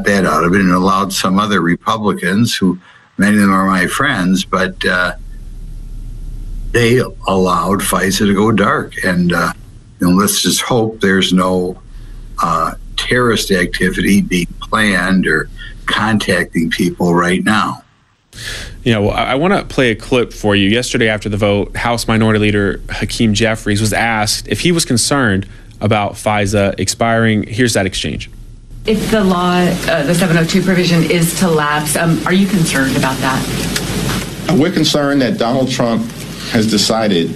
that out of it and allowed some other Republicans, who many of them are my friends, but they allowed FISA to go dark. And let's just hope there's no terrorist activity being planned or contacting people right now. Well, I want to play a clip for you. Yesterday after the vote, House Minority Leader Hakeem Jeffries was asked if he was concerned about FISA expiring. Here's that exchange. If the law, the 702 provision is to lapse, are you concerned about that? We're concerned that Donald Trump has decided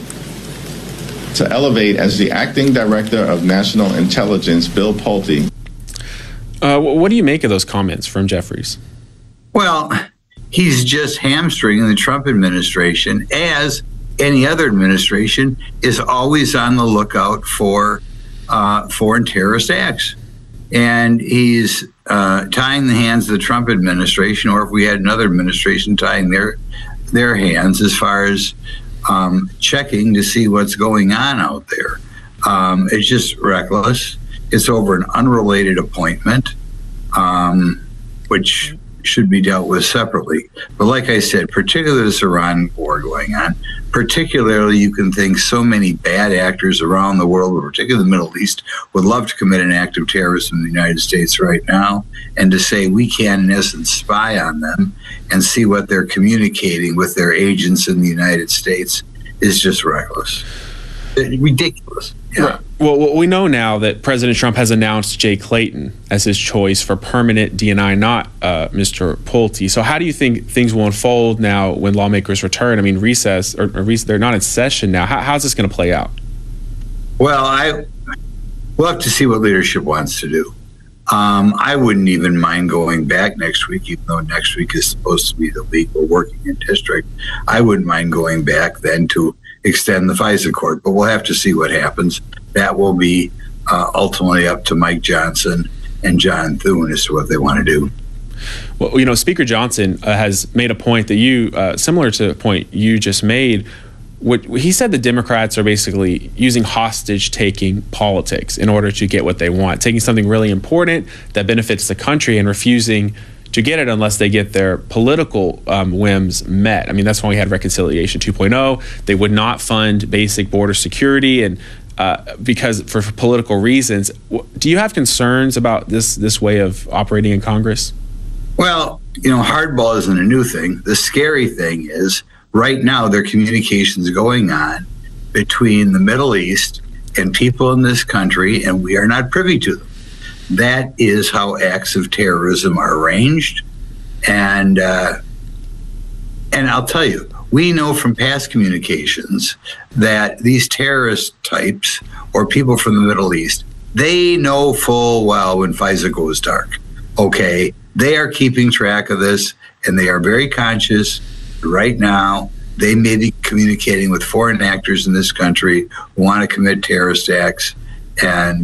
to elevate as the acting director of national intelligence, Bill Pulte. What do you make of those comments from Jeffries? Well, he's just hamstringing the Trump administration, as any other administration is always on the lookout for foreign terrorist acts. And he's tying the hands of the Trump administration, or if we had another administration, tying their hands as far as checking to see what's going on out there. It's just reckless. It's over an unrelated appointment, which should be dealt with separately. But like I said, particularly this Iran war going on, particularly you can think so many bad actors around the world, particularly the Middle East, would love to commit an act of terrorism in the United States right now, and to say we can, in essence, spy on them and see what they're communicating with their agents in the United States is just reckless. Ridiculous. Yeah. Right. Well, we know now that President Trump has announced Jay Clayton as his choice for permanent DNI, not Mr. Pulte. So how do you think things will unfold now when lawmakers return? I mean, recess, or they're not in session now. How's this going to play out? Well, we'll have to see what leadership wants to do. I wouldn't even mind going back next week, even though next week is supposed to be the week we're working in district. I wouldn't mind going back then to extend the FISA court, but we'll have to see what happens. That will be ultimately up to Mike Johnson and John Thune as to what they want to do. Well, Speaker Johnson has made a point that you, similar to the point you just made. He said the Democrats are basically using hostage-taking politics in order to get what they want, taking something really important that benefits the country and refusing to get it unless they get their political whims met. I mean, that's why we had Reconciliation 2.0. They would not fund basic border security, and because for political reasons. Do you have concerns about this way of operating in Congress? Well, hardball isn't a new thing. The scary thing is right now there are communications going on between the Middle East and people in this country, and we are not privy to them. That is how acts of terrorism are arranged. And I'll tell you, we know from past communications that these terrorist types or people from the Middle East, they know full well when FISA goes dark. Okay, they are keeping track of this, and they are very conscious. Right now, they may be communicating with foreign actors in this country who want to commit terrorist acts, and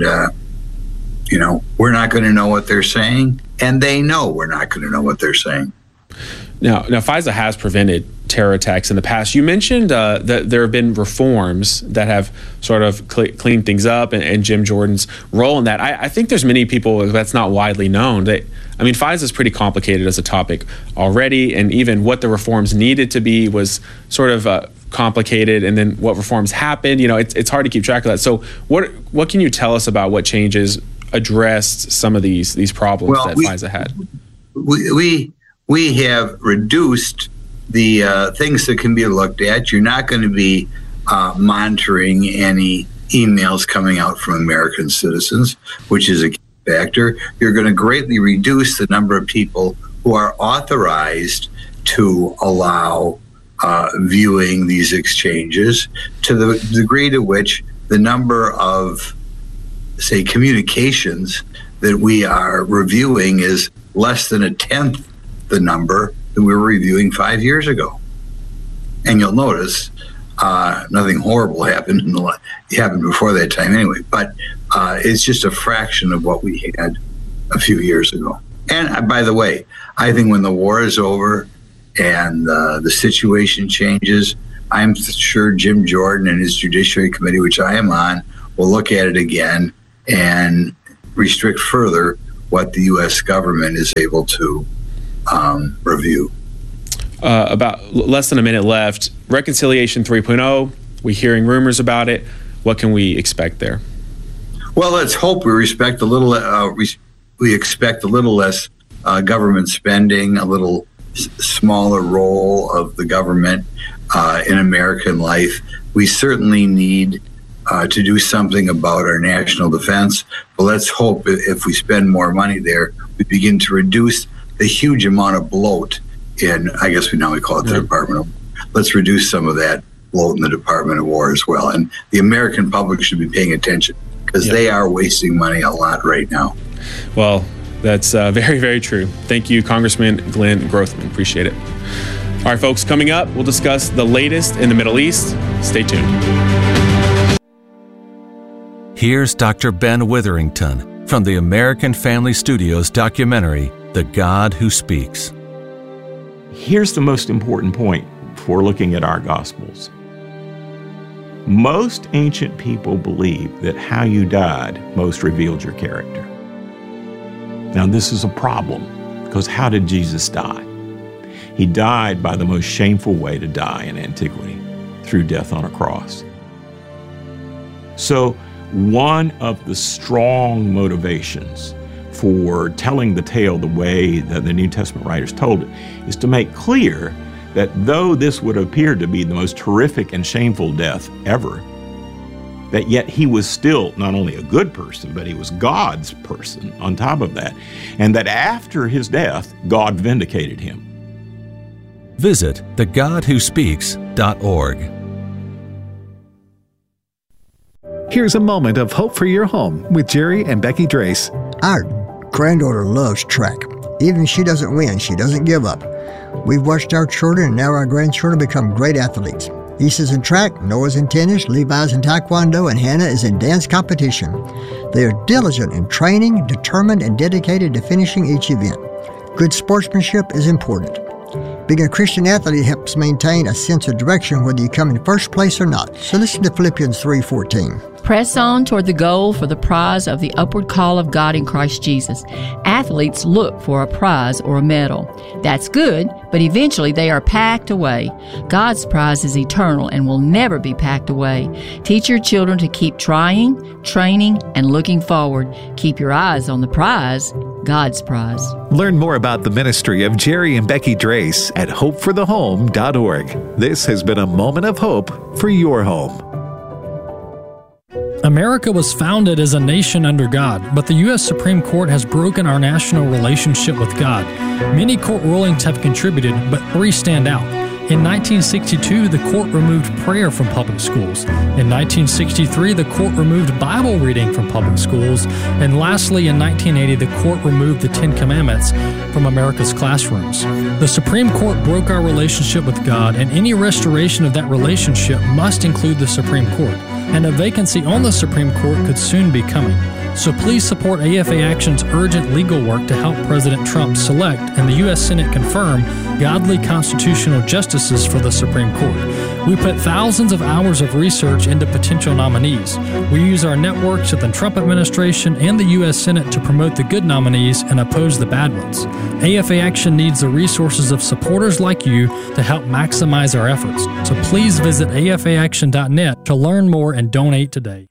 we're not going to know what they're saying, and they know we're not going to know what they're saying. Now, FISA has prevented terror attacks in the past. You mentioned that there have been reforms that have sort of cleaned things up, and Jim Jordan's role in that. I think there's many people that's not widely known. FISA is pretty complicated as a topic already, and even what the reforms needed to be was sort of complicated, and then what reforms happened. It's hard to keep track of that. So what can you tell us about what changes addressed some of these problems that FISA had? We have reduced the things that can be looked at. You're not going to be monitoring any emails coming out from American citizens, which is a key factor. You're going to greatly reduce the number of people who are authorized to allow viewing these exchanges, to the degree to which the number of, say, communications that we are reviewing is less than a tenth the number that we were reviewing 5 years ago. And you'll notice nothing horrible happened before that time anyway, but it's just a fraction of what we had a few years ago. And by the way, I think when the war is over and the situation changes, I'm sure Jim Jordan and his Judiciary Committee, which I am on, will look at it again and restrict further what the U.S. government is able to review. About less than a minute left. Reconciliation 3.0. We're hearing rumors about it. What can we expect there? Well, let's hope we expect a little less government spending, a little smaller role of the government in American life. We certainly need to do something about our national defense. But let's hope if we spend more money there, we begin to reduce the huge amount of bloat in, I guess we call it the Department of War. Let's reduce some of that bloat in the Department of War as well. And the American public should be paying attention because they are wasting money a lot right now. Well, that's very, very true. Thank you, Congressman Glenn Grothman. Appreciate it. All right, folks, coming up, we'll discuss the latest in the Middle East. Stay tuned. Here's Dr. Ben Witherington from the American Family Studios documentary, The God Who Speaks. Here's the most important point for looking at our Gospels. Most ancient people believed that how you died most revealed your character. Now, this is a problem, because how did Jesus die? He died by the most shameful way to die in antiquity, through death on a cross. So, one of the strong motivations for telling the tale the way that the New Testament writers told it is to make clear that though this would appear to be the most horrific and shameful death ever, that yet he was still not only a good person, but he was God's person on top of that, and that after his death, God vindicated him. Visit thegodwhospeaks.org. Here's a moment of hope for your home with Jerry and Becky Drace. Our granddaughter loves track. Even if she doesn't win, she doesn't give up. We've watched our children and now our grandchildren become great athletes. Issa's in track, Noah's in tennis, Levi's in taekwondo, and Hannah is in dance competition. They are diligent in training, determined, and dedicated to finishing each event. Good sportsmanship is important. Being a Christian athlete helps maintain a sense of direction whether you come in first place or not. So listen to Philippians 3:14. Press on toward the goal for the prize of the upward call of God in Christ Jesus. Athletes look for a prize or a medal. That's good, but eventually they are packed away. God's prize is eternal and will never be packed away. Teach your children to keep trying, training, and looking forward. Keep your eyes on the prize, God's prize. Learn more about the ministry of Jerry and Becky Drace at hopeforthehome.org. This has been a moment of hope for your home. America was founded as a nation under God, but the U.S. Supreme Court has broken our national relationship with God. Many court rulings have contributed, but three stand out. In 1962, the court removed prayer from public schools. In 1963, the court removed Bible reading from public schools. And lastly, in 1980, the court removed the Ten Commandments from America's classrooms. The Supreme Court broke our relationship with God, and any restoration of that relationship must include the Supreme Court. And a vacancy on the Supreme Court could soon be coming. So please support AFA Action's urgent legal work to help President Trump select and the U.S. Senate confirm godly constitutional justices for the Supreme Court. We put thousands of hours of research into potential nominees. We use our networks at the Trump administration and the U.S. Senate to promote the good nominees and oppose the bad ones. AFA Action needs the resources of supporters like you to help maximize our efforts. So please visit afaaction.net to learn more and donate today.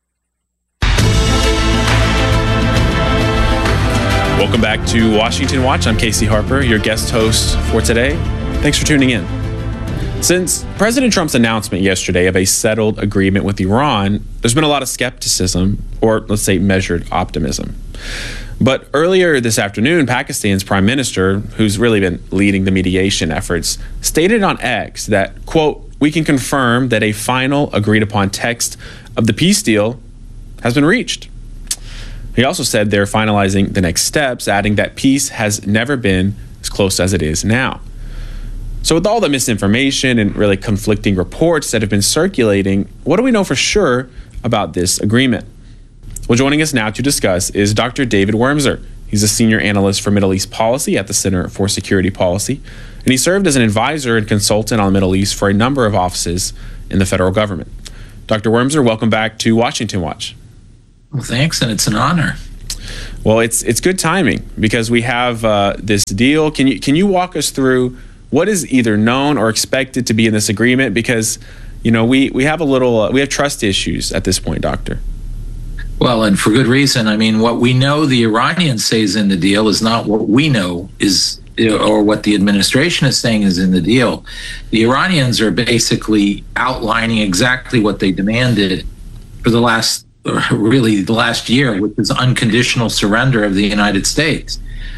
Welcome back to Washington Watch. I'm Casey Harper, your guest host for today. Thanks for tuning in. Since President Trump's announcement yesterday of a settled agreement with Iran, there's been a lot of skepticism, or let's say measured optimism. But earlier this afternoon, Pakistan's prime minister, who's really been leading the mediation efforts, stated on X that, quote, "We can confirm that a final agreed upon text of the peace deal has been reached." He also said they're finalizing the next steps, adding that peace has never been as close as it is now. So with all the misinformation and really conflicting reports that have been circulating, what do we know for sure about this agreement? Well, joining us now to discuss is Dr. David Wurmser. He's a senior analyst for Middle East policy at the Center for Security Policy, and he served as an advisor and consultant on the Middle East for a number of offices in the federal government. Dr. Wurmser, welcome back to Washington Watch. Well, thanks, and it's an honor. Well, it's good timing because we have this deal. Can you walk us through what is either known or expected to be in this agreement? Because we have we have trust issues at this point, Doctor. Well, and for good reason. I mean, what we know the Iranians say is in the deal is not what we know is, or what the administration is saying is in the deal. The Iranians are basically outlining exactly what they demanded for the last year, which is unconditional surrender of the United States.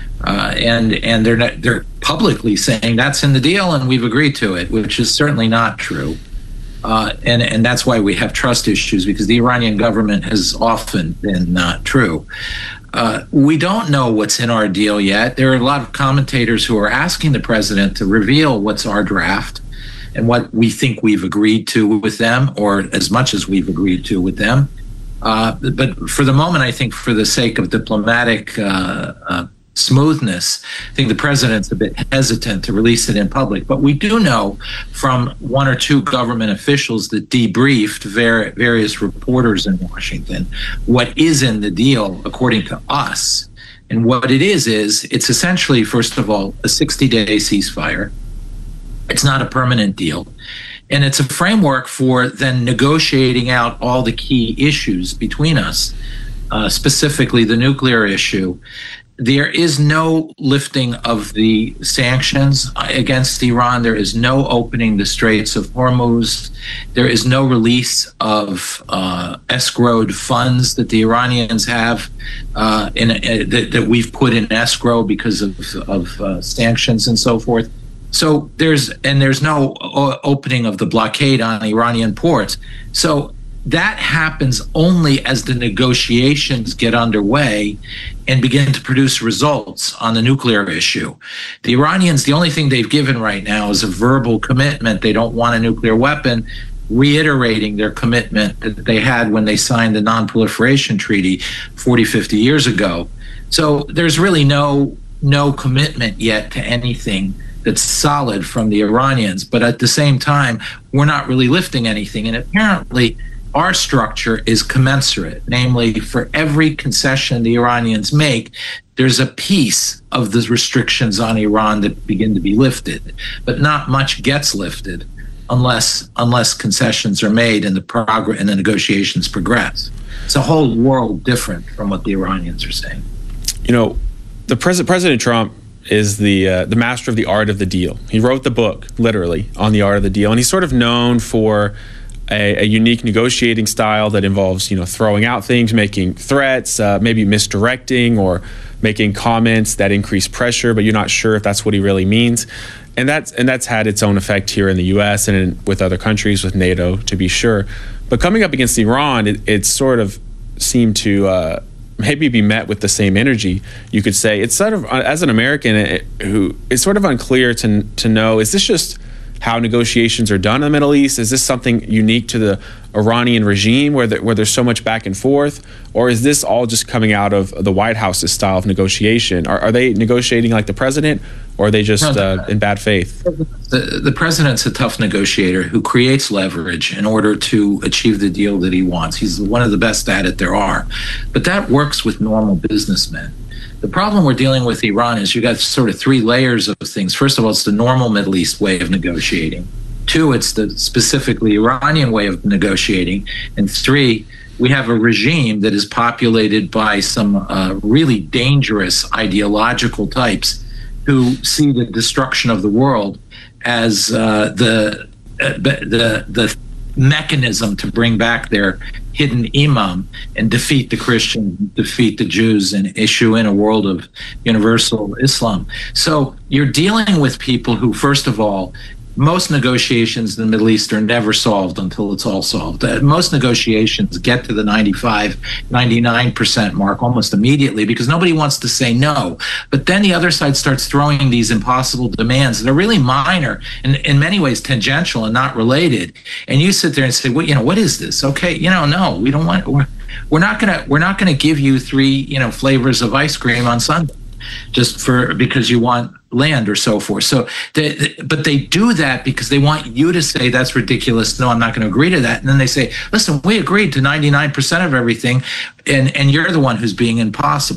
And they're publicly saying that's in the deal and we've agreed to it, which is certainly not true. And that's why we have trust issues, because the Iranian government has often been not true. We don't know what's in our deal yet. There are a lot of commentators who are asking the president to reveal what's our draft and what we think we've agreed to with them, or as much as we've agreed to with them. But for the moment, I think for the sake of diplomatic smoothness, I think the president's a bit hesitant to release it in public. But we do know from one or two government officials that debriefed various reporters in Washington what is in the deal, according to us. And what it is it's essentially, first of all, a 60-day ceasefire. It's not a permanent deal. And it's a framework for then negotiating out all the key issues between us, specifically the nuclear issue. There is no lifting of the sanctions against Iran. There is no opening the Straits of Hormuz. There is no release of escrowed funds that the Iranians have that we've put in escrow because of sanctions and so forth. So there's no opening of the blockade on Iranian ports. So that happens only as the negotiations get underway and begin to produce results on the nuclear issue. The Iranians, the only thing they've given right now is a verbal commitment. They don't want a nuclear weapon, reiterating their commitment that they had when they signed the Non-Proliferation Treaty 40, 50 years ago. So there's really no commitment yet to anything that's solid from the Iranians. But at the same time, we're not really lifting anything. And apparently, our structure is commensurate. Namely, for every concession the Iranians make, there's a piece of the restrictions on Iran that begin to be lifted. But not much gets lifted unless concessions are made and the negotiations progress. It's a whole world different from what the Iranians are saying. The President Trump is the master of the art of the deal. He wrote the book, literally, on the art of the deal, and he's sort of known for a unique negotiating style that involves, throwing out things, making threats, maybe misdirecting or making comments that increase pressure, but you're not sure if that's what he really means. And that's had its own effect here in the U.S. and with other countries, with NATO, to be sure. But coming up against Iran, it sort of seemed to maybe be met with the same energy. You could say it's sort of, as an American who is sort of unclear to know, is this just how negotiations are done in the Middle East? Is this something unique to the Iranian regime where there's so much back and forth? Or is this all just coming out of the White House's style of negotiation? Are they negotiating like the president, or are they just in bad faith? The president's a tough negotiator who creates leverage in order to achieve the deal that he wants. He's one of the best at it there are. But that works with normal businessmen. The problem we're dealing with Iran is you got sort of three layers of things. First of all, it's the normal Middle East way of negotiating. Two, it's the specifically Iranian way of negotiating. And three, we have a regime that is populated by some really dangerous ideological types who see the destruction of the world as the mechanism to bring back their hidden imam and defeat the Christians, defeat the Jews, and issue in a world of universal Islam. So you're dealing with people who, first of all, most negotiations in the Middle East are never solved until it's all solved. Most negotiations get to the 95, 99% mark almost immediately because nobody wants to say no. But then the other side starts throwing these impossible demands that are really minor and in many ways tangential and not related. And you sit there and say, well, what is this? Okay, no, we don't want. We're not gonna give you 3, flavors of ice cream on Sunday just because you want land or so forth. So, but they do that because they want you to say that's ridiculous. No, I'm not going to agree to that. And then they say, listen, we agreed to 99% of everything, and you're the one who's being impossible.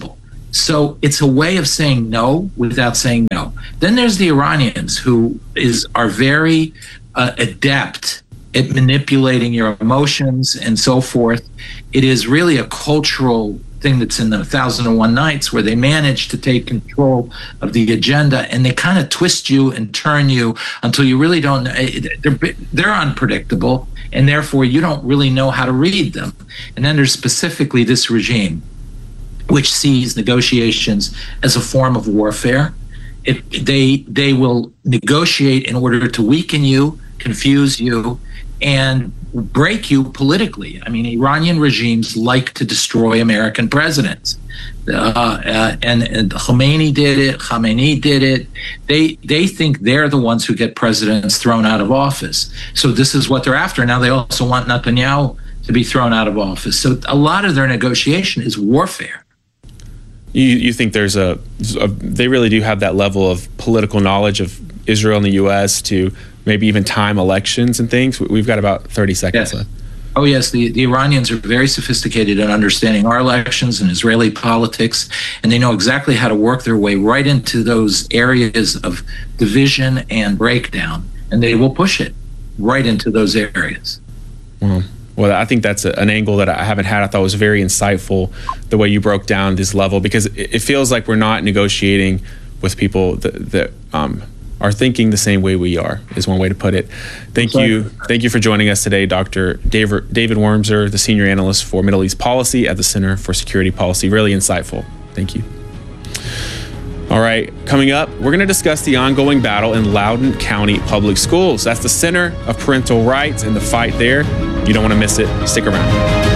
So it's a way of saying no without saying no. Then there's the Iranians who are very adept at manipulating your emotions and so forth. It is really a cultural thing that's in the 1001 Nights, where they manage to take control of the agenda, and they kind of twist you and turn you until you really don't. They're unpredictable, and therefore you don't really know how to read them. And then there's specifically this regime, which sees negotiations as a form of warfare. They will negotiate in order to weaken you, confuse you, and break you politically. I mean, Iranian regimes like to destroy American presidents. And Khomeini did it, Khamenei did it. They think they're the ones who get presidents thrown out of office. So this is what they're after. Now they also want Netanyahu to be thrown out of office. So a lot of their negotiation is warfare. You think there's they really do have that level of political knowledge of Israel and the U.S. to maybe even time elections and things? We've got about 30 seconds left. Oh, yes. The Iranians are very sophisticated in understanding our elections and Israeli politics, and they know exactly how to work their way right into those areas of division and breakdown, and they will push it right into those areas. Well, I think that's an angle that I haven't had. I thought was very insightful, the way you broke down this level, because it feels like we're not negotiating with people that are thinking the same way we are, is one way to put it. Thank you for joining us today, Dr. David Wormser, the Senior Analyst for Middle East Policy at the Center for Security Policy. Really insightful. Thank you. All right, coming up, we're going to discuss the ongoing battle in Loudoun County Public Schools. That's the center of parental rights and the fight there. You don't want to miss it. Stick around.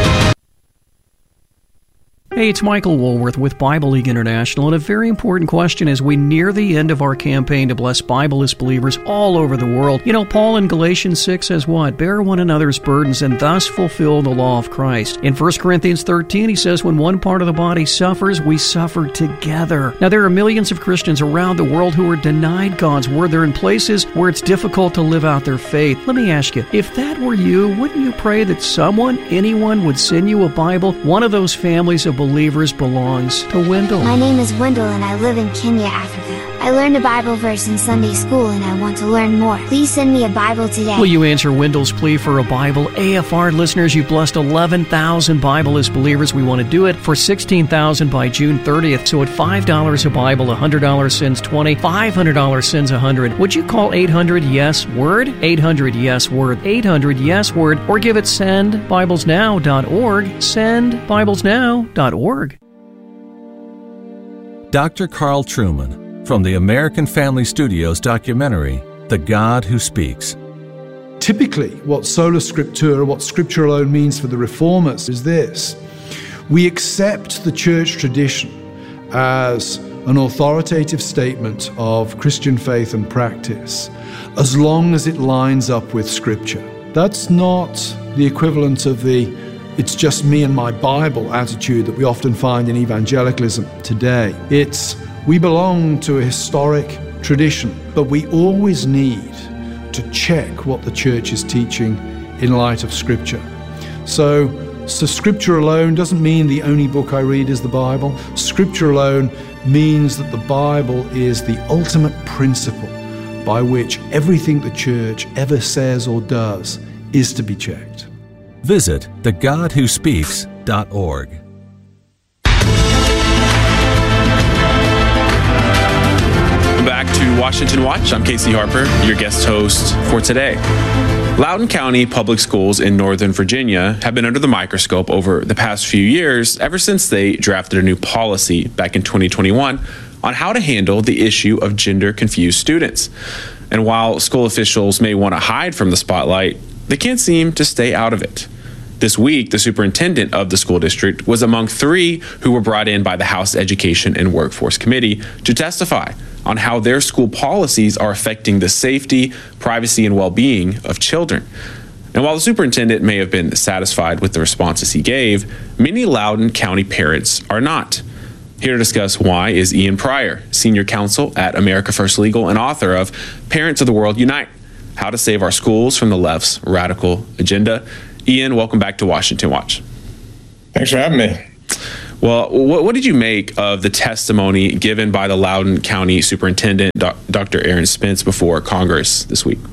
Hey, it's Michael Woolworth with Bible League International, and a very important question as we near the end of our campaign to bless Bibleless believers all over the world. You know, Paul in Galatians 6 says what? Bear one another's burdens and thus fulfill the law of Christ. In 1 Corinthians 13, he says when one part of the body suffers, we suffer together. Now, there are millions of Christians around the world who are denied God's word. They're in places where it's difficult to live out their faith. Let me ask you, if that were you, wouldn't you pray that anyone would send you a Bible? One of those families of believers belongs to Wendell. My name is Wendell and I live in Kenya, Africa. I learned a Bible verse in Sunday school and I want to learn more. Please send me a Bible today. Will you answer Wendell's plea for a Bible? AFR listeners, you've blessed 11,000 Bibleless believers. We want to do it for 16,000 by June 30th. So at $5 a Bible, $100 sends 20, $500 sends 100. Would you call 800-YES-WORD? 800-YES-WORD. 800-YES-WORD. Or give it sendbiblesnow.org. Sendbiblesnow.org. Dr. Carl Trueman from the American Family Studios documentary, The God Who Speaks. Typically, what sola scriptura, what Scripture alone means for the Reformers is this. We accept the church tradition as an authoritative statement of Christian faith and practice as long as it lines up with Scripture. That's not the equivalent of the "it's just me and my Bible" attitude that we often find in evangelicalism today. It's we belong to a historic tradition, but we always need to check what the church is teaching in light of Scripture. So Scripture alone doesn't mean the only book I read is the Bible. Scripture alone means that the Bible is the ultimate principle by which everything the church ever says or does is to be checked. Visit thegodwhospeaks.org. Back to Washington Watch. I'm Casey Harper, your guest host for today. Loudoun County Public Schools in Northern Virginia have been under the microscope over the past few years, ever since they drafted a new policy back in 2021 on how to handle the issue of gender-confused students. And while school officials may want to hide from the spotlight, they can't seem to stay out of it. This week, the superintendent of the school district was among 3 who were brought in by the House Education and Workforce Committee to testify on how their school policies are affecting the safety, privacy, and well-being of children. And while the superintendent may have been satisfied with the responses he gave, many Loudoun County parents are not. Here to discuss why is Ian Pryor, senior counsel at America First Legal and author of Parents of the World Unite: How to Save Our Schools from the Left's Radical Agenda. Ian, welcome back to Washington Watch. Thanks for having me. Well, what did you make of the testimony given by the Loudoun County Superintendent, Dr. Aaron Spence, before Congress this week?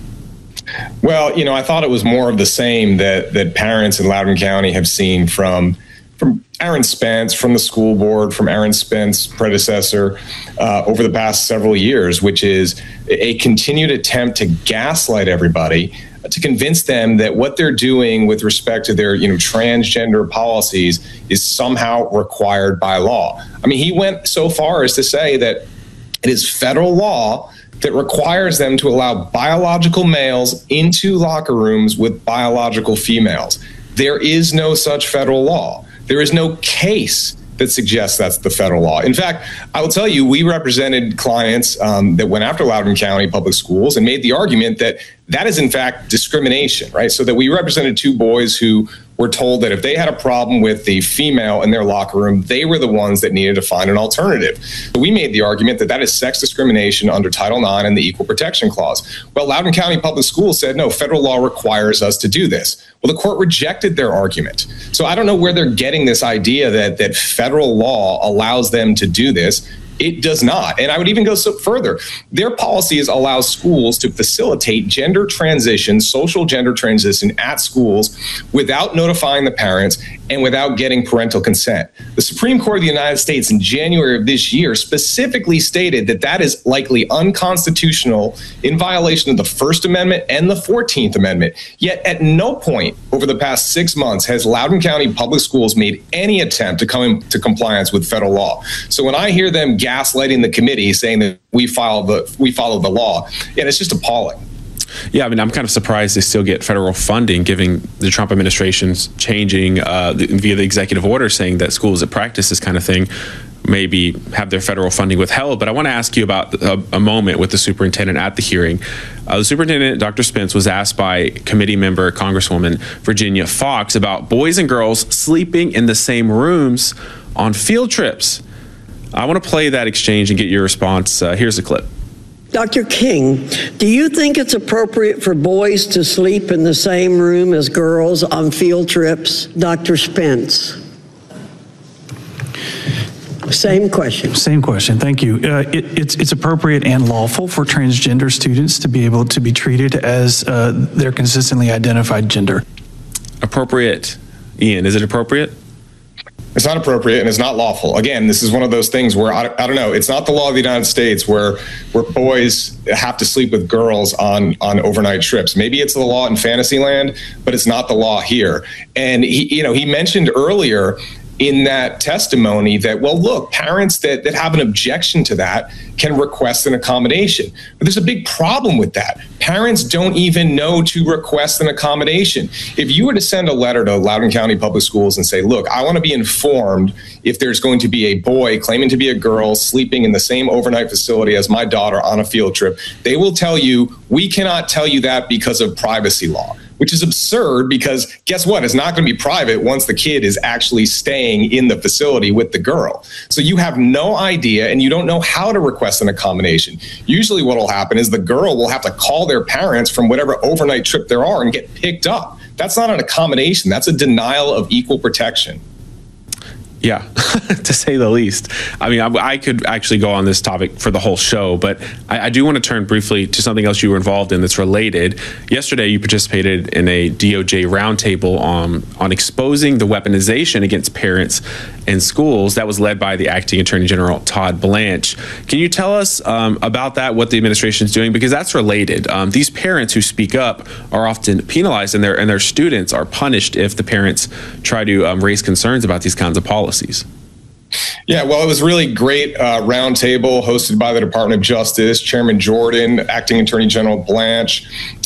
Well, I thought it was more of the same that parents in Loudoun County have seen from Aaron Spence, from the school board, from Aaron Spence's predecessor over the past several years, which is a continued attempt to gaslight everybody, to convince them that what they're doing with respect to their transgender policies is somehow required by law. I mean, he went so far as to say that it is federal law that requires them to allow biological males into locker rooms with biological females. There is no such federal law. There is no case that suggests that's the federal law. In fact, I will tell you, we represented clients that went after Loudoun County Public Schools and made the argument that that is in fact discrimination, right? So that we represented two boys who were told that if they had a problem with the female in their locker room, they were the ones that needed to find an alternative. So we made the argument that that is sex discrimination under Title IX and the Equal Protection Clause. Well, Loudoun County Public Schools said, no, federal law requires us to do this. Well, the court rejected their argument. So I don't know where they're getting this idea that federal law allows them to do this. It does not. And I would even go so further. Their policies allow schools to facilitate gender transition, social gender transition at schools without notifying the parents and without getting parental consent. The Supreme Court of the United States in January of this year specifically stated that that is likely unconstitutional in violation of the First Amendment and the 14th Amendment. Yet at no point over the past 6 months has Loudoun County Public Schools made any attempt to come into compliance with federal law. So when I hear them gaslighting the committee, saying that we follow the law, and it's just appalling. Yeah, I mean, I'm kind of surprised they still get federal funding, given the Trump administration's changing via the executive order, saying that schools that practice this kind of thing maybe have their federal funding withheld. But I want to ask you about a moment with the superintendent at the hearing. The superintendent, Dr. Spence, was asked by committee member Congresswoman Virginia Foxx about boys and girls sleeping in the same rooms on field trips. I want to play that exchange and get your response. Here's a clip. Dr. King, do you think it's appropriate for boys to sleep in the same room as girls on field trips? Dr. Spence. Same question. Same question. Thank you. It's appropriate and lawful for transgender students to be able to be treated as their consistently identified gender. Appropriate. Ian, is it appropriate? It's not appropriate and it's not lawful. Again, this is one of those things where I don't know. It's not the law of the United States where boys have to sleep with girls on overnight trips. Maybe it's the law in Fantasyland, but it's not the law here. And he mentioned earlier in that testimony that, well, look, parents that have an objection to that can request an accommodation. But there's a big problem with that. Parents don't even know to request an accommodation. If you were to send a letter to Loudoun County Public Schools and say, look, I want to be informed if there's going to be a boy claiming to be a girl sleeping in the same overnight facility as my daughter on a field trip, they will tell you, we cannot tell you that because of privacy law. Which is absurd because guess what? It's not going to be private once the kid is actually staying in the facility with the girl. So you have no idea and you don't know how to request an accommodation. Usually what will happen is the girl will have to call their parents from whatever overnight trip there are and get picked up. That's not an accommodation. That's a denial of equal protection. Yeah, to say the least. I mean, I could actually go on this topic for the whole show, but I do want to turn briefly to something else you were involved in that's related. Yesterday, you participated in a DOJ roundtable on exposing the weaponization against parents and schools that was led by the acting Attorney General, Todd Blanche. Can you tell us about that, what the administration is doing? Because that's related. These parents who speak up are often penalized, and their students are punished if the parents try to raise concerns about these kinds of policies. Yeah, well, it was a really great roundtable hosted by the Department of Justice, Chairman Jordan, Acting Attorney General Blanche,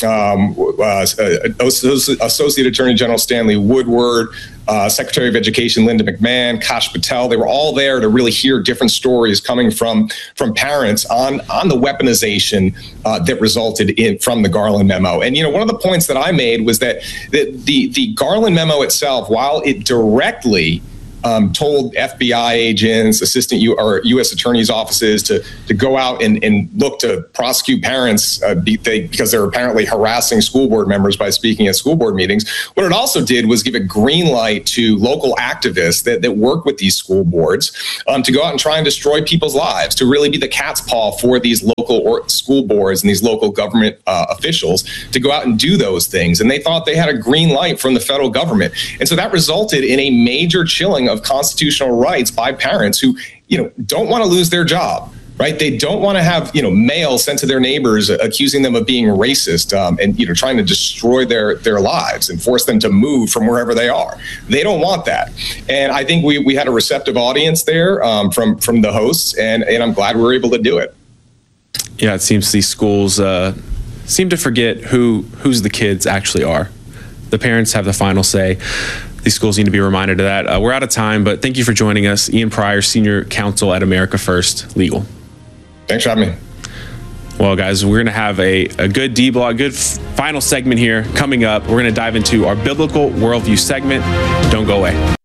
Associate Attorney General Stanley Woodward, Secretary of Education Linda McMahon, Kash Patel. They were all there to really hear different stories coming from parents on the weaponization that resulted from the Garland memo. And one of the points that I made was that the Garland memo itself, while it directly told FBI agents, assistant U.S. attorneys' offices to go out and look to prosecute parents because they're apparently harassing school board members by speaking at school board meetings. What it also did was give a green light to local activists that work with these school boards to go out and try and destroy people's lives, to really be the cat's paw for these local school boards and these local government officials to go out and do those things. And they thought they had a green light from the federal government. And so that resulted in a major chilling of constitutional rights by parents who, don't want to lose their job. Right? They don't want to have, mail sent to their neighbors accusing them of being racist and, trying to destroy their lives and force them to move from wherever they are. They don't want that. And I think we had a receptive audience there from the hosts, and I'm glad we were able to do it. Yeah, it seems these schools seem to forget whose the kids actually are. The parents have the final say. These schools need to be reminded of that. We're out of time, but thank you for joining us. Ian Pryor, Senior Counsel at America First Legal. Thanks for having me. Well, guys, we're going to have a good D-block, good final segment here coming up. We're going to dive into our biblical worldview segment. Don't go away.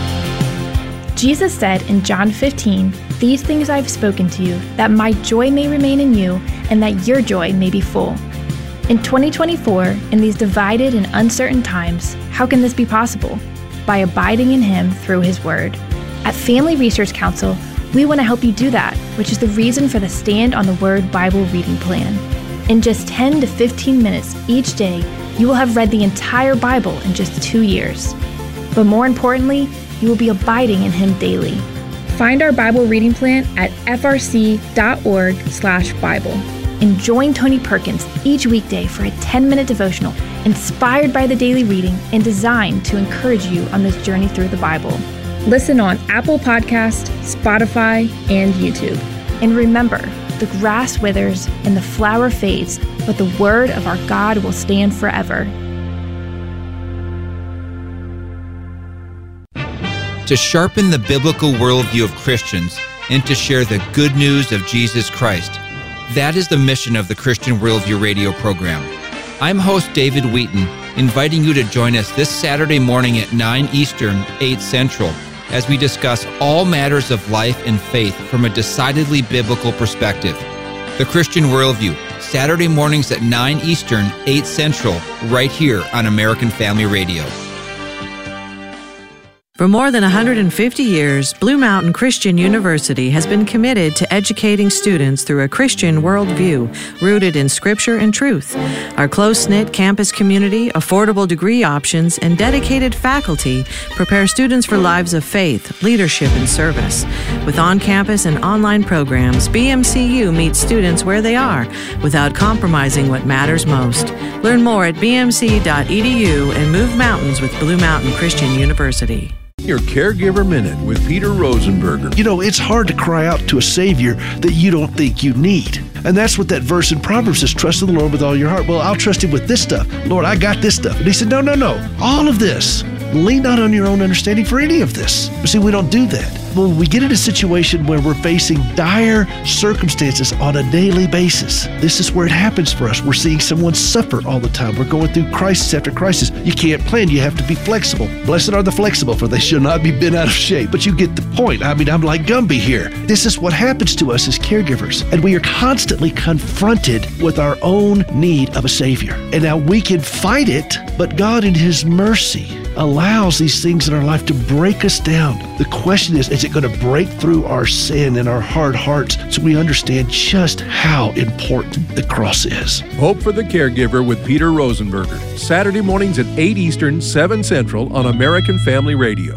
Jesus said in John 15, "These things I've spoken to you, that my joy may remain in you, and that your joy may be full." In 2024, in these divided and uncertain times, how can this be possible? By abiding in Him through His Word. At Family Research Council, we want to help you do that, which is the reason for the Stand on the Word Bible reading plan. In just 10 to 15 minutes each day, you will have read the entire Bible in just 2 years. But more importantly, you will be abiding in Him daily. Find our Bible reading plan at frc.org/Bible. And join Tony Perkins each weekday for a 10-minute devotional inspired by the daily reading and designed to encourage you on this journey through the Bible. Listen on Apple Podcast, Spotify, and YouTube. And remember, the grass withers and the flower fades, but the word of our God will stand forever. To sharpen the biblical worldview of Christians and to share the good news of Jesus Christ. That is the mission of the Christian Worldview radio program. I'm host David Wheaton, inviting you to join us this Saturday morning at 9 Eastern, 8 Central, as we discuss all matters of life and faith from a decidedly biblical perspective. The Christian Worldview, Saturday mornings at 9 Eastern, 8 Central, right here on American Family Radio. For more than 150 years, Blue Mountain Christian University has been committed to educating students through a Christian worldview rooted in Scripture and truth. Our close-knit campus community, affordable degree options, and dedicated faculty prepare students for lives of faith, leadership, and service. With on-campus and online programs, BMCU meets students where they are without compromising what matters most. Learn more at bmc.edu and move mountains with Blue Mountain Christian University. Your Caregiver Minute with Peter Rosenberger. You know, it's hard to cry out to a Savior that you don't think you need. And that's what that verse in Proverbs says, trust in the Lord with all your heart. Well, I'll trust Him with this stuff. Lord, I got this stuff. And He said, no. All of this. Lean not on your own understanding for any of this. But see, we don't do that. When we get in a situation where we're facing dire circumstances on a daily basis, this is where it happens for us. We're seeing someone suffer all the time. We're going through crisis after crisis. You can't plan. You have to be flexible. Blessed are the flexible, for they shall not be bent out of shape. But you get the point. I mean, I'm like Gumby here. This is what happens to us as caregivers. And we are constantly confronted with our own need of a Savior. And now we can fight it, but God in His mercy allows these things in our life to break us down. The question is it going to break through our sin and our hard hearts so we understand just how important the cross is? Hope for the Caregiver with Peter Rosenberger. Saturday mornings at 8 Eastern, 7 Central on American Family Radio.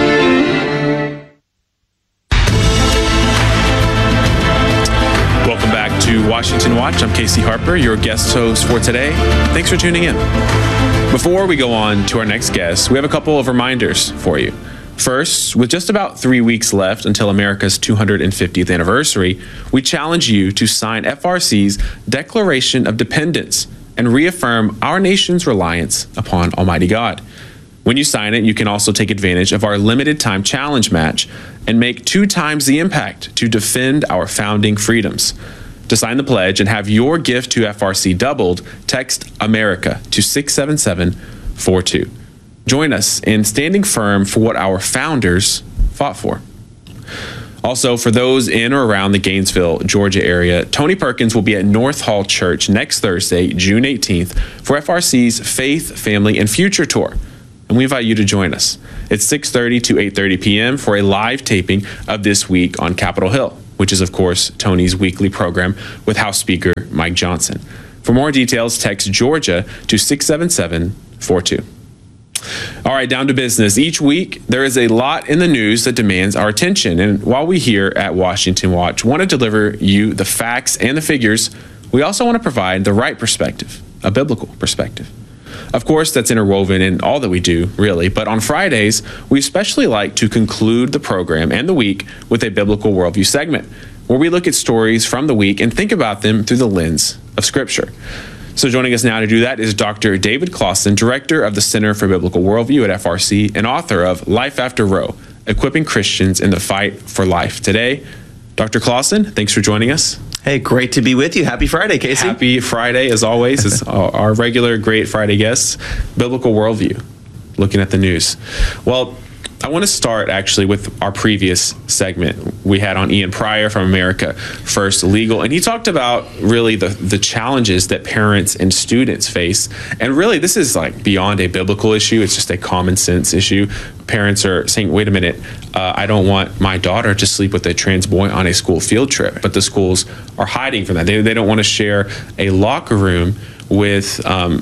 Welcome back to Washington Watch. I'm Casey Harper, your guest host for today. Thanks for tuning in. Before we go on to our next guest, we have a couple of reminders for you. First, with just about 3 weeks left until America's 250th anniversary, we challenge you to sign FRC's Declaration of Dependence and reaffirm our nation's reliance upon Almighty God. When you sign it, you can also take advantage of our limited time challenge match and make 2 times the impact to defend our founding freedoms. To sign the pledge and have your gift to FRC doubled, text America to 67742. Join us in standing firm for what our founders fought for. Also, for those in or around the Gainesville, Georgia area, Tony Perkins will be at North Hall Church next Thursday, June 18th, for FRC's Faith, Family, and Future Tour. And we invite you to join us. It's 6:30 to 8:30 p.m. for a live taping of This Week on Capitol Hill, which is, of course, Tony's weekly program with House Speaker Mike Johnson. For more details, text Georgia to 67742. All right, down to business. Each week, there is a lot in the news that demands our attention. And while we here at Washington Watch want to deliver you the facts and the figures, we also want to provide the right perspective, a biblical perspective. Of course, that's interwoven in all that we do, really. But on Fridays, we especially like to conclude the program and the week with a biblical worldview segment, where we look at stories from the week and think about them through the lens of Scripture. So joining us now to do that is Dr. David Closson, Director of the Center for Biblical Worldview at FRC and author of Life After Roe, Equipping Christians in the Fight for Life. Today, Dr. Closson, thanks for joining us. Hey, great to be with you. Happy Friday, Casey. Happy Friday, as always. It's our regular Great Friday guests, Biblical Worldview, looking at the news. Well, I want to start actually with our previous segment we had on Ian Pryor from America First Legal, and he talked about really the challenges that parents and students face. And really, this is like beyond a biblical issue. It's just a common sense issue. Parents are saying, wait a minute, I don't want my daughter to sleep with a trans boy on a school field trip, but the schools are hiding from that. They don't want to share a locker room with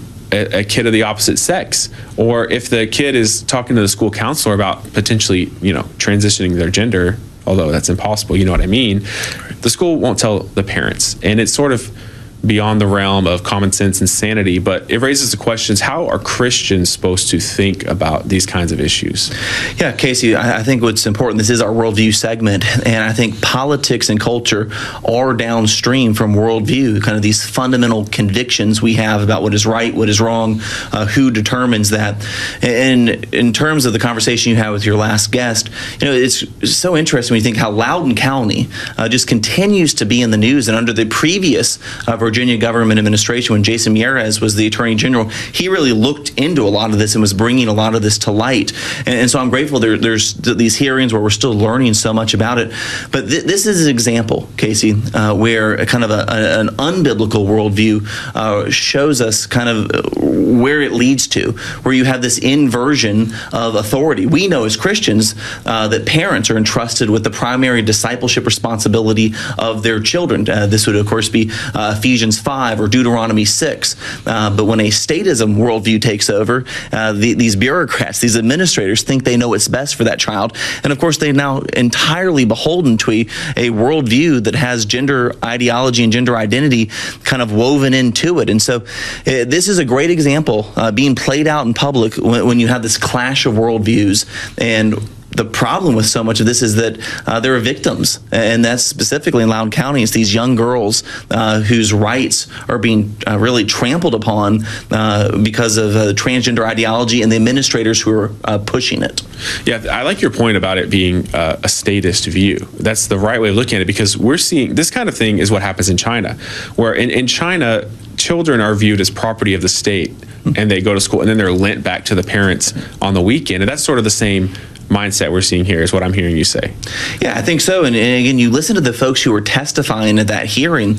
a kid of the opposite sex, or if the kid is talking to the school counselor about potentially, transitioning their gender, although that's impossible, you know what I mean, the school won't tell the parents. And it's sort of beyond the realm of common sense and sanity, but it raises the questions, how are Christians supposed to think about these kinds of issues? Yeah, Casey, I think what's important, this is our worldview segment, and I think politics and culture are downstream from worldview, kind of these fundamental convictions we have about what is right, what is wrong, who determines that. And in terms of the conversation you had with your last guest, it's so interesting when you think how Loudoun County just continues to be in the news, and under the previous Virginia government administration, when Jason Miyares was the Attorney General, he really looked into a lot of this and was bringing a lot of this to light. And so I'm grateful there's these hearings where we're still learning so much about it. But this is an example, Casey, where kind of an unbiblical worldview shows us kind of where it leads to, where you have this inversion of authority. We know as Christians that parents are entrusted with the primary discipleship responsibility of their children. This would, of course, be Ephesians 5 or Deuteronomy 6. But when a statism worldview takes over, these bureaucrats, these administrators think they know what's best for that child. And of course, they're now entirely beholden to a worldview that has gender ideology and gender identity kind of woven into it. And so this is a great example being played out in public when you have this clash of worldviews. And the problem with so much of this is that there are victims, and that's specifically in Loudoun County. It's these young girls whose rights are being really trampled upon because of transgender ideology and the administrators who are pushing it. Yeah, I like your point about it being a statist view. That's the right way of looking at it, because we're seeing this kind of thing is what happens in China, where in China, children are viewed as property of the state, and they go to school, and then they're lent back to the parents on the weekend. And that's sort of the same mindset we're seeing here, is what I'm hearing you say. Yeah, I think so. And again, you listen to the folks who were testifying at that hearing,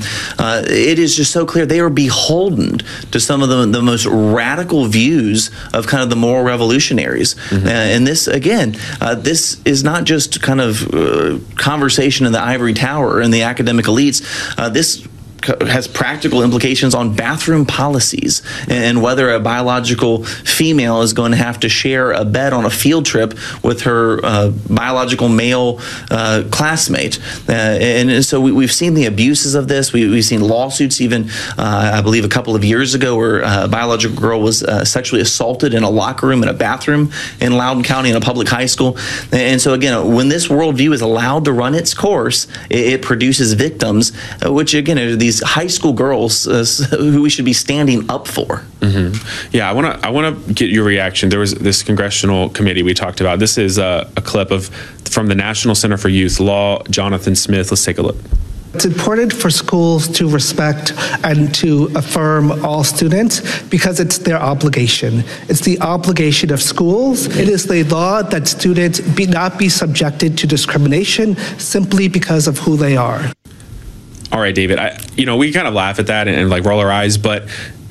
it is just so clear they are beholden to some of the most radical views of kind of the moral revolutionaries. Mm-hmm. And this, again, this is not just kind of conversation in the ivory tower and the academic elites. This has practical implications on bathroom policies and whether a biological female is going to have to share a bed on a field trip with her biological male classmate. And so we've seen the abuses of this. We've seen lawsuits even, I believe, a couple of years ago where a biological girl was sexually assaulted in a locker room in a bathroom in Loudoun County in a public high school. And so, again, when this worldview is allowed to run its course, it produces victims, which, again, are these high school girls who we should be standing up for. Mm-hmm. Yeah, I want to get your reaction. There was this congressional committee we talked about. This is a clip from the National Center for Youth Law, Jonathan Smith. Let's take a look. It's important for schools to respect and to affirm all students because it's their obligation. It's the obligation of schools. It is the law that students not be subjected to discrimination simply because of who they are. All right, David, we kind of laugh at that and like roll our eyes, but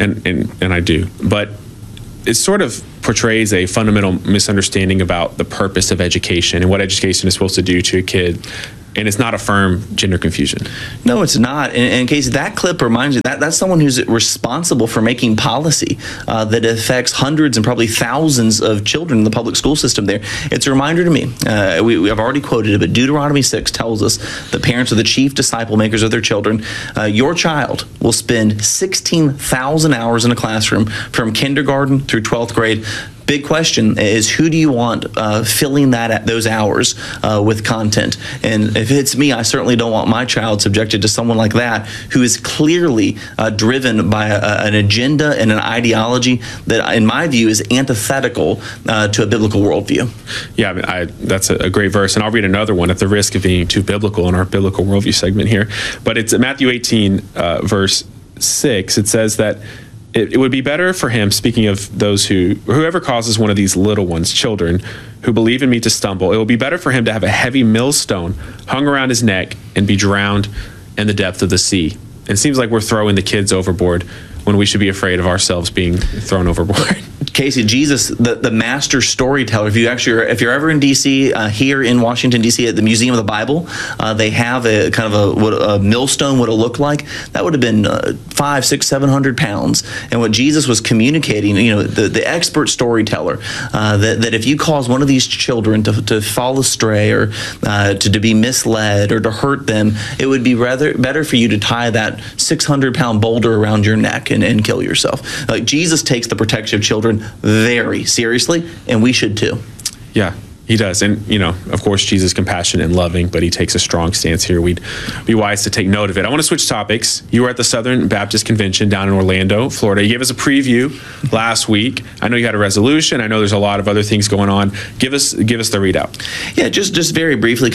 I do, but it sort of portrays a fundamental misunderstanding about the purpose of education and what education is supposed to do to a kid. And it's not affirm gender confusion. No, it's not. And Casey, that clip reminds you that's someone who's responsible for making policy that affects hundreds and probably thousands of children in the public school system there. It's a reminder to me. We have already quoted it, but Deuteronomy 6 tells us the parents are the chief disciple makers of their children. Your child will spend 16,000 hours in a classroom from kindergarten through 12th grade. Big question is, who do you want filling those hours with content? And if it's me, I certainly don't want my child subjected to someone like that who is clearly driven by an agenda and an ideology that, in my view, is antithetical to a biblical worldview. Yeah, that's a great verse. And I'll read another one at the risk of being too biblical in our biblical worldview segment here. But it's Matthew 18, verse 6. It says that it would be better for him, speaking of those whoever causes one of these little ones, children, who believe in me to stumble, it will be better for him to have a heavy millstone hung around his neck and be drowned in the depth of the sea. It seems like we're throwing the kids overboard when we should be afraid of ourselves being thrown overboard. Casey, Jesus, the master storyteller. If you're ever in D.C., here in Washington, D.C., at the Museum of the Bible, they have a kind of what a millstone would have looked like. That would have been 500, 600, 700 pounds. And what Jesus was communicating, the expert storyteller, that if you cause one of these children to fall astray or to be misled or to hurt them, it would be better for you to tie that 600-pound boulder around your neck and kill yourself. Like, Jesus takes the protection of children very seriously, and we should too. Yeah, he does. And, of course, Jesus is compassionate and loving, but he takes a strong stance here. We'd be wise to take note of it. I want to switch topics. You were at the Southern Baptist Convention down in Orlando, Florida. You gave us a preview last week. I know you had a resolution. I know there's a lot of other things going on. Give us the readout. Yeah, just very briefly,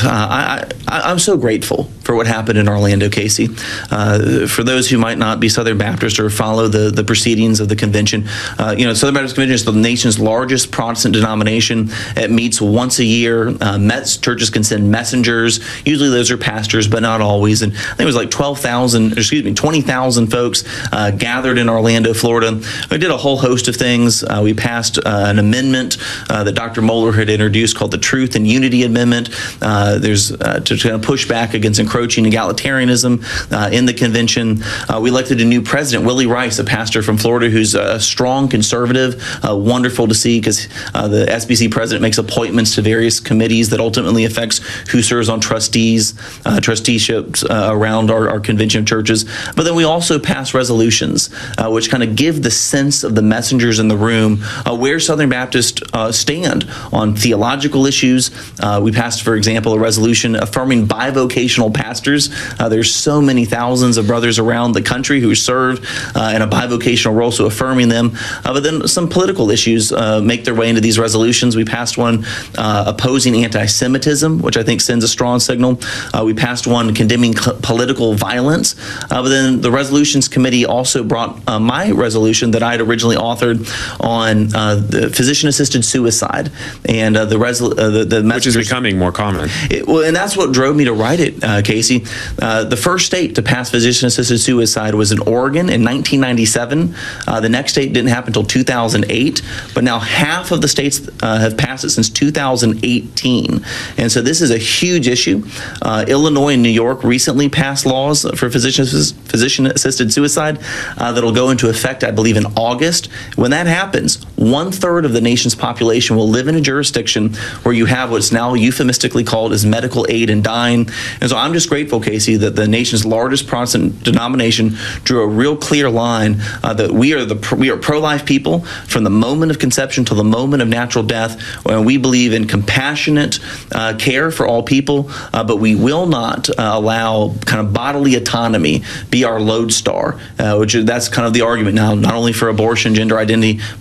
I'm so grateful for what happened in Orlando, Casey. For those who might not be Southern Baptist or follow the proceedings of the convention, Southern Baptist Convention is the nation's largest Protestant denomination. It meets once a year. Churches can send messengers. Usually those are pastors, but not always. And I think it was like 20,000 folks gathered in Orlando, Florida. We did a whole host of things. We passed an amendment that Dr. Mohler had introduced called the Truth and Unity Amendment. There's to kind of push back against encroaching egalitarianism in the convention. We elected a new president, Willie Rice, a pastor from Florida who's a strong conservative. Wonderful to see, because the SBC president makes appointments to various committees that ultimately affects who serves on trusteeships around our convention of churches. But then we also pass resolutions which kind of give the sense of the messengers in the room where Southern Baptists stand on theological issues. We passed, for example, a resolution affirming bivocational pastors. There's so many thousands of brothers around the country who serve in a bivocational role, so affirming them. But then some political issues make their way into these resolutions. We passed one opposing anti-Semitism, which I think sends a strong signal. We passed one condemning political violence. But then the Resolutions Committee also brought my resolution that I had originally authored on the physician-assisted suicide, and which is becoming more common. And that's what drove me to write it, Casey. The first state to pass physician-assisted suicide was in Oregon in 1997. The next state didn't happen until 2008, but now half of the states have passed it since 2018. And so this is a huge issue. Illinois and New York recently passed laws for physician-assisted suicide that'll go into effect, I believe, in August. When that happens, 1/3 of the nation's population will live in a jurisdiction where you have what's now euphemistically called as medical aid in dying. And so I'm just grateful, Casey, that the nation's largest Protestant denomination drew a real clear line that we are pro-life people from the moment of conception to the moment of natural death. When we believe in compassionate care for all people, but we will not allow kind of bodily autonomy be our lodestar, that's kind of the argument now, not only for abortion, gender identity, but that's being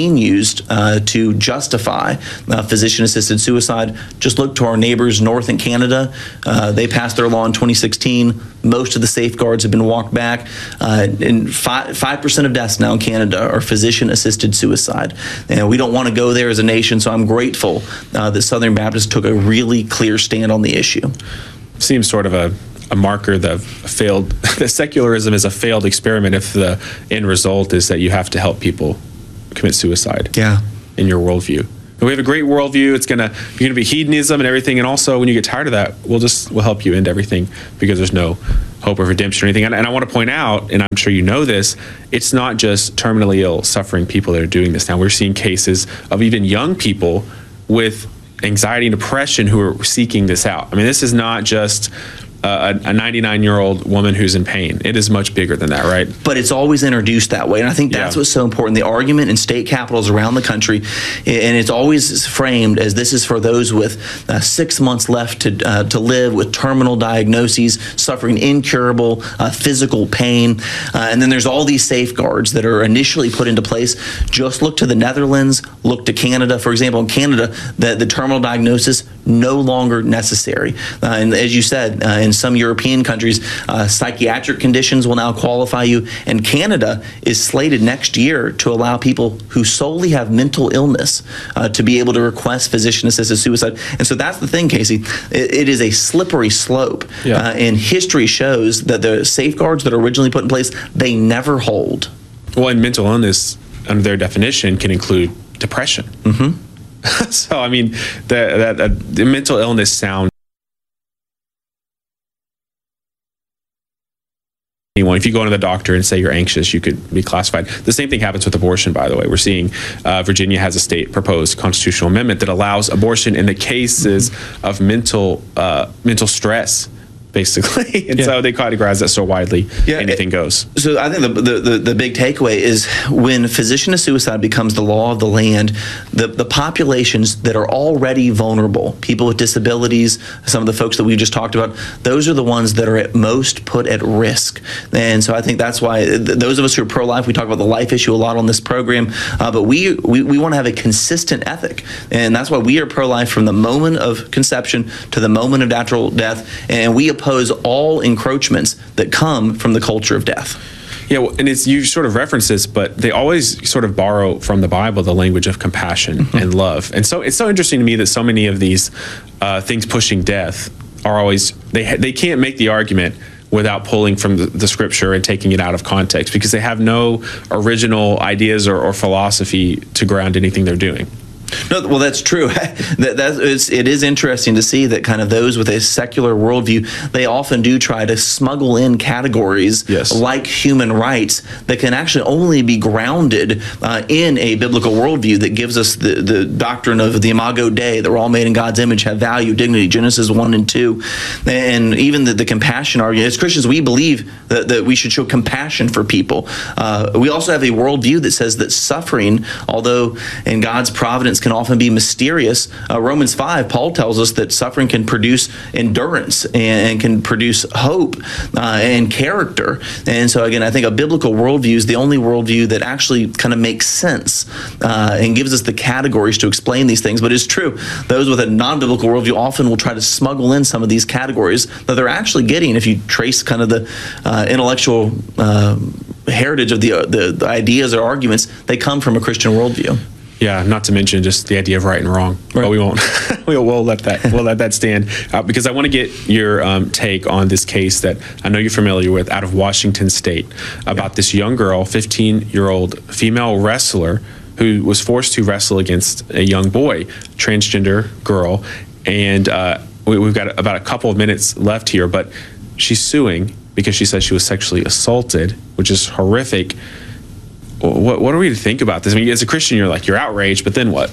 being used to justify physician-assisted suicide. Just look to our neighbors north in Canada. They passed their law in 2016. Most of the safeguards have been walked back. And 5% of deaths now in Canada are physician-assisted suicide. And we don't want to go there as a nation, so I'm grateful that Southern Baptists took a really clear stand on the issue. Seems sort of a marker that that secularism is a failed experiment if the end result is that you have to help people commit suicide. Yeah. In your worldview. And we have a great worldview. It's gonna be hedonism and everything, and also when you get tired of that, we'll help you end everything because there's no hope of redemption or anything. And I want to point out, and I'm sure you know this, it's not just terminally ill, suffering people that are doing this. Now we're seeing cases of even young people with anxiety and depression who are seeking this out. I mean, this is not just a 99-year-old woman who's in pain. It is much bigger than that, right? But it's always introduced that way, and I think that's what's so important. The argument in state capitals around the country, and it's always framed as this is for those with 6 months left to live with terminal diagnoses, suffering incurable physical pain, and then there's all these safeguards that are initially put into place. Just look to the Netherlands, look to Canada. For example, in Canada, the terminal diagnosis no longer necessary. And as you said, in some European countries, psychiatric conditions will now qualify you. And Canada is slated next year to allow people who solely have mental illness to be able to request physician-assisted suicide. And so that's the thing, Casey. It is a slippery slope. Yeah. And history shows that the safeguards that are originally put in place, they never hold. Well, and mental illness, under their definition, can include depression. Mm-hmm. So, I mean, the mental illness sounds. If you go to the doctor and say you're anxious, you could be classified. The same thing happens with abortion, by the way. We're seeing Virginia has a state proposed constitutional amendment that allows abortion in the cases of mental stress, basically. And so they categorize that so widely, anything goes. So I think the big takeaway is when physician-assisted suicide becomes the law of the land, the populations that are already vulnerable, people with disabilities, some of the folks that we just talked about, those are the ones that are at most put at risk. And so I think that's why those of us who are pro-life, we talk about the life issue a lot on this program, but we want to have a consistent ethic. And that's why we are pro-life from the moment of conception to the moment of natural death. And we oppose all encroachments that come from the culture of death. Yeah, well, and you sort of reference this, but they always sort of borrow from the Bible the language of compassion and love. And so it's so interesting to me that so many of these things pushing death are always, they can't make the argument without pulling from the scripture and taking it out of context because they have no original ideas or philosophy to ground anything they're doing. No, well, that's true. It is interesting to see that kind of those with a secular worldview, they often do try to smuggle in categories like human rights that can actually only be grounded in a biblical worldview that gives us the doctrine of the Imago Dei, that we're all made in God's image, have value, dignity, Genesis 1 and 2. And even the compassion argument. As Christians, we believe that we should show compassion for people. We also have a worldview that says that suffering, although in God's providence can often be mysterious. Romans 5, Paul tells us that suffering can produce endurance and can produce hope and character. And so again, I think a biblical worldview is the only worldview that actually kind of makes sense and gives us the categories to explain these things. But it's true, those with a non-biblical worldview often will try to smuggle in some of these categories that they're actually getting if you trace kind of the intellectual heritage of the ideas or arguments. They come from a Christian worldview. Yeah, not to mention just the idea of right and wrong. Right. But we won't. we'll let that stand because I want to get your take on this case that I know you're familiar with out of Washington State about this young girl, 15-year-old female wrestler who was forced to wrestle against a young boy, transgender girl, and we've got about a couple of minutes left here, but she's suing because she says she was sexually assaulted, which is horrific. What are we to think about this? I mean, as a Christian, you're outraged, but then what?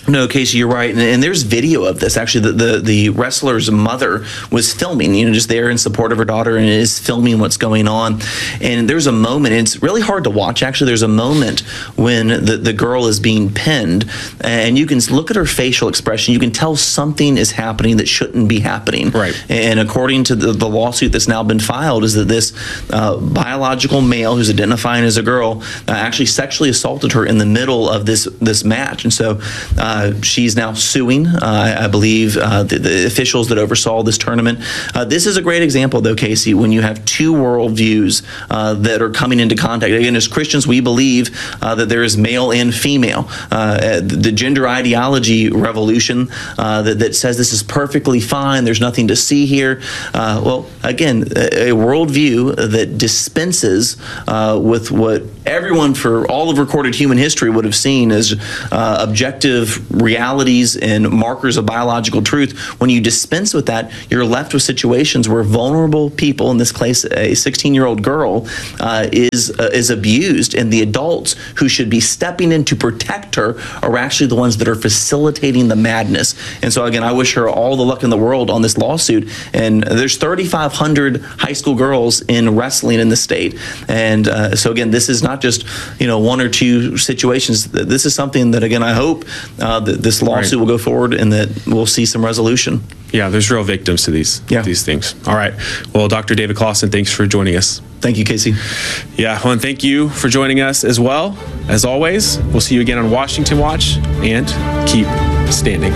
No, Casey, you're right, and there's video of this. Actually, the wrestler's mother was filming, just there in support of her daughter, and is filming what's going on. And there's a moment, and it's really hard to watch. Actually, there's a moment when the girl is being pinned, and you can look at her facial expression. You can tell something is happening that shouldn't be happening. Right. And according to the lawsuit that's now been filed, is that this biological male who's identifying as a girl actually sexually assaulted her in the middle of this match, and so. She's now suing, I believe, the officials that oversaw this tournament. This is a great example, though, Casey, when you have two worldviews that are coming into contact. Again, as Christians, we believe that there is male and female. The gender ideology revolution that says this is perfectly fine, there's nothing to see here. Well, again, a worldview that dispenses with what everyone for all of recorded human history would have seen as objective realities and markers of biological truth. When you dispense with that, you're left with situations where vulnerable people, in this case a 16-year-old girl, is abused, and the adults who should be stepping in to protect her are actually the ones that are facilitating the madness. And so again, I wish her all the luck in the world on this lawsuit. And there's 3,500 high school girls in wrestling in the state, and so again, this is not just one or two situations. This is something that, again, I hope that this lawsuit will go forward and that we'll see some resolution. Yeah, there's real victims to these things. All right. Well, Dr. David Closson, thanks for joining us. Thank you, Casey. Yeah, well, and thank you for joining us as well. As always, we'll see you again on Washington Watch, and keep standing.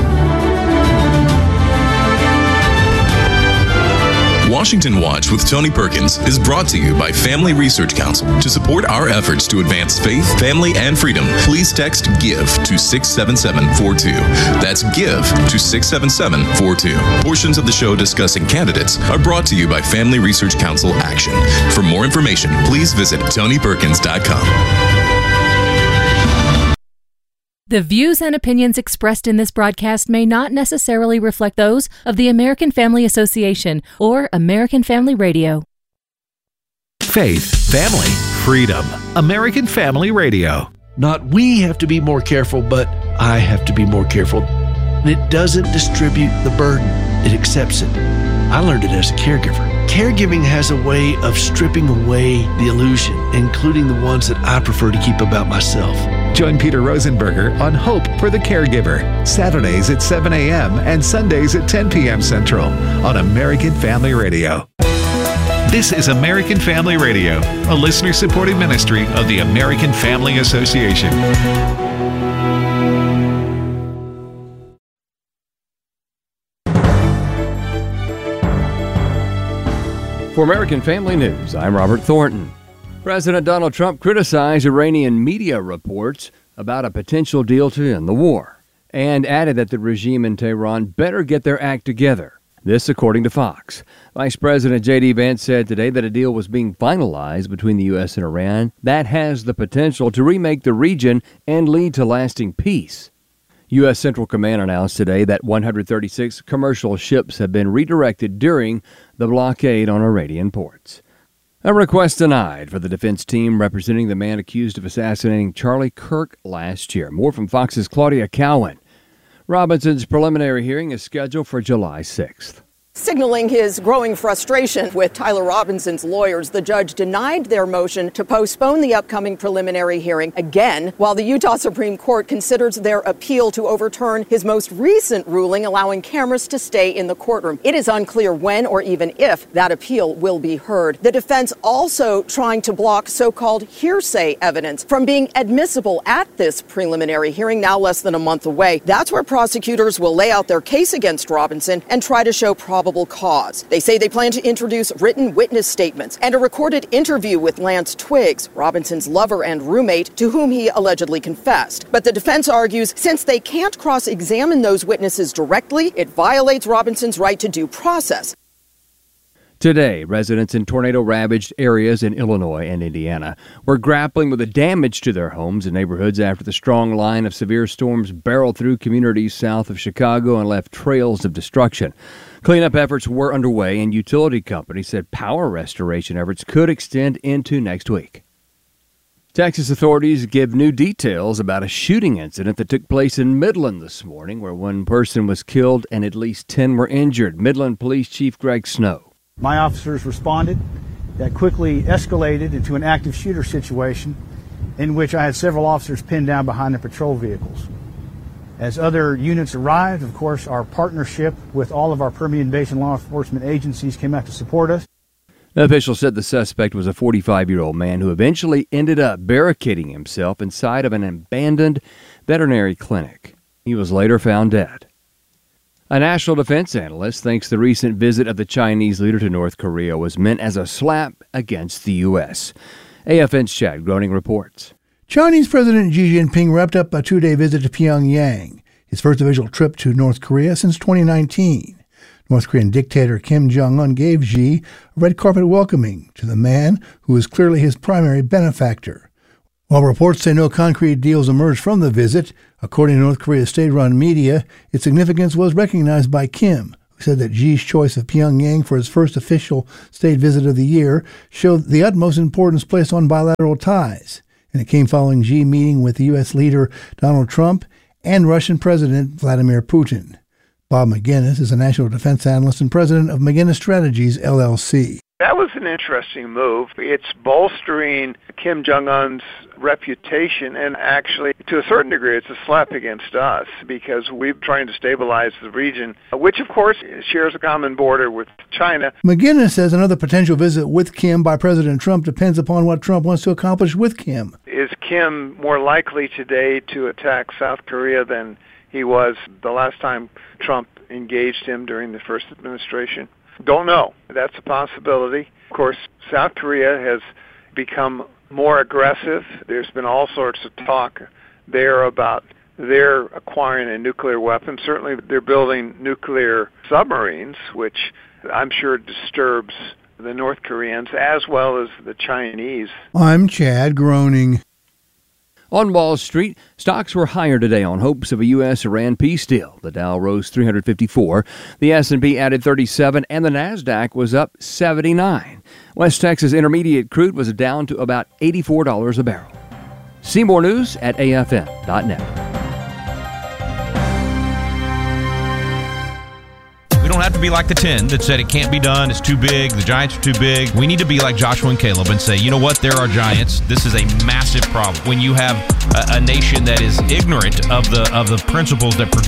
Washington Watch with Tony Perkins is brought to you by Family Research Council. To support our efforts to advance faith, family, and freedom, please text GIVE to 67742. That's GIVE to 67742. Portions of the show discussing candidates are brought to you by Family Research Council Action. For more information, please visit TonyPerkins.com. The views and opinions expressed in this broadcast may not necessarily reflect those of the American Family Association or American Family Radio. Faith, family, freedom. American Family Radio. Not we have to be more careful, but I have to be more careful. And it doesn't distribute the burden. It accepts it. I learned it as a caregiver. Caregiving has a way of stripping away the illusion, including the ones that I prefer to keep about myself. Join Peter Rosenberger on Hope for the Caregiver, Saturdays at 7 a.m. and Sundays at 10 p.m. Central on American Family Radio. This is American Family Radio, a listener-supported ministry of the American Family Association. For American Family News, I'm Robert Thornton. President Donald Trump criticized Iranian media reports about a potential deal to end the war and added that the regime in Tehran better get their act together. This according to Fox. Vice President J.D. Vance said today that a deal was being finalized between the U.S. and Iran that has the potential to remake the region and lead to lasting peace. U.S. Central Command announced today that 136 commercial ships have been redirected during the blockade on Iranian ports. A request denied for the defense team representing the man accused of assassinating Charlie Kirk last year. More from Fox's Claudia Cowan. Robinson's preliminary hearing is scheduled for July 6th. Signaling his growing frustration with Tyler Robinson's lawyers, the judge denied their motion to postpone the upcoming preliminary hearing again, while the Utah Supreme Court considers their appeal to overturn his most recent ruling allowing cameras to stay in the courtroom. It is unclear when or even if that appeal will be heard. The defense also trying to block so-called hearsay evidence from being admissible at this preliminary hearing, now less than a month away. That's where prosecutors will lay out their case against Robinson and try to show probable cause. They say they plan to introduce written witness statements and a recorded interview with Lance Twiggs, Robinson's lover and roommate, to whom he allegedly confessed. But the defense argues since they can't cross-examine those witnesses directly, it violates Robinson's right to due process. Today, residents in tornado-ravaged areas in Illinois and Indiana were grappling with the damage to their homes and neighborhoods after the strong line of severe storms barreled through communities south of Chicago and left trails of destruction. Cleanup efforts were underway, and utility companies said power restoration efforts could extend into next week. Texas authorities give new details about a shooting incident that took place in Midland this morning, where one person was killed and at least 10 were injured. Midland Police Chief Greg Snow. My officers responded. That quickly escalated into an active shooter situation in which I had several officers pinned down behind the patrol vehicles. As other units arrived, of course, our partnership with all of our Permian Basin law enforcement agencies came out to support us. The official said the suspect was a 45-year-old man who eventually ended up barricading himself inside of an abandoned veterinary clinic. He was later found dead. A national defense analyst thinks the recent visit of the Chinese leader to North Korea was meant as a slap against the U.S. AFN's Chad Groening reports. Chinese President Xi Jinping wrapped up a 2-day visit to Pyongyang, his first official trip to North Korea since 2019. North Korean dictator Kim Jong-un gave Xi a red carpet welcoming to the man who is clearly his primary benefactor. While reports say no concrete deals emerged from the visit, according to North Korea's state-run media, its significance was recognized by Kim, who said that Xi's choice of Pyongyang for his first official state visit of the year showed the utmost importance placed on bilateral ties. And it came following Xi meeting with the U.S. leader Donald Trump and Russian President Vladimir Putin. Bob McGinnis is a national defense analyst and president of McGinnis Strategies, LLC. That was an interesting move. It's bolstering Kim Jong-un's reputation, and actually, to a certain degree, it's a slap against us because we're trying to stabilize the region, which, of course, shares a common border with China. McGinnis says another potential visit with Kim by President Trump depends upon what Trump wants to accomplish with Kim. Is Kim more likely today to attack South Korea than he was the last time Trump engaged him during the first administration? Don't know. That's a possibility. Of course, South Korea has become more aggressive. There's been all sorts of talk there about their acquiring a nuclear weapon. Certainly they're building nuclear submarines, which I'm sure disturbs the North Koreans as well as the Chinese. I'm Chad Groening. On Wall Street, stocks were higher today on hopes of a U.S.-Iran peace deal. The Dow rose 354, the S&P added 37, and the Nasdaq was up 79. West Texas Intermediate crude was down to about $84 a barrel. See more news at afn.net. We don't have to be like the 10 that said it can't be done, it's too big, the Giants are too big. We need to be like Joshua and Caleb and say, you know what, there are giants. This is a massive problem. When you have a nation that is ignorant of the principles that